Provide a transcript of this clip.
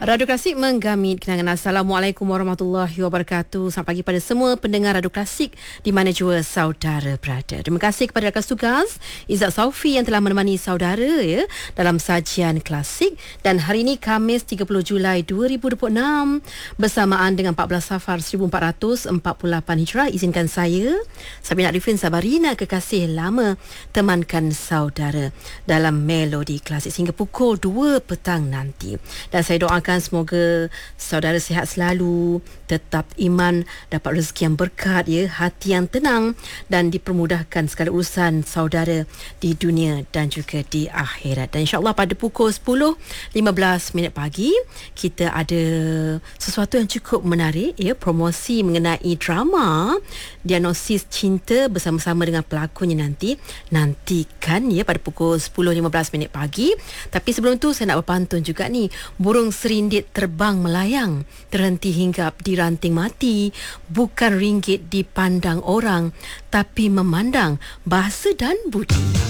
Radio Klasik menggamit kenangan. Assalamualaikum warahmatullahi wabarakatuh. Selamat pagi pada semua pendengar Radio Klasik di mana jua saudara berada. Terima kasih kepada rakan tugas Izzat Saufi yang telah menemani saudara dalam sajian klasik. Dan hari ini Khamis 30 Julai 2026 bersamaan dengan 14 Safar 1448 Hijrah. Izinkan saya, Sabina Arifin Sabarina, kekasih lama, temankan saudara dalam melodi klasik sehingga pukul 2 petang nanti. Dan saya doakan semoga saudara sihat selalu, tetap iman, dapat rezeki yang berkat, hati yang tenang dan dipermudahkan segala urusan saudara di dunia dan juga di akhirat. Dan insya-Allah pada pukul 10.15 pagi kita ada sesuatu yang cukup menarik, promosi mengenai drama Diagnosis Cinta bersama-sama dengan pelakonnya nanti. Nantikan pada pukul 10.15 pagi. Tapi sebelum tu saya nak berpantun juga ni. Burung serindit terbang melayang, terhenti hinggap di ranting mati. Bukan ringgit dipandang orang, tapi memandang bahasa dan budi.